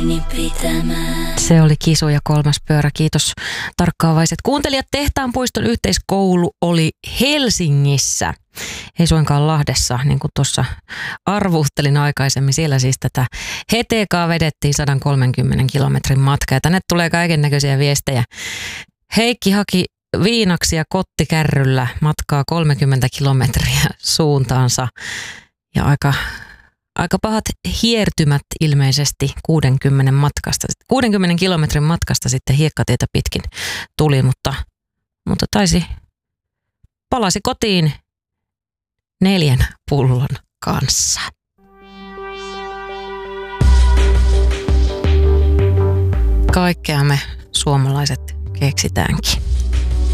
Se oli Kisu ja kolmas pyörä. Kiitos tarkkaavaiset kuuntelijat. Tehtaanpuiston yhteiskoulu oli Helsingissä. Ei suinkaan Lahdessa, niin kuin tuossa arvuuttelin aikaisemmin. Siellä siis tätä hetekaa vedettiin 130 kilometrin matka. Ja tänne tulee kaiken näköisiä viestejä. Heikki haki viinaksia kottikärryllä matkaa 30 kilometriä suuntaansa. Ja aika pahat hiertymät ilmeisesti 60 kilometrin matkasta sitten hiekkatietä pitkin tuli, mutta palasi kotiin 4 pullon kanssa. Kaikkea me suomalaiset keksitäänkin.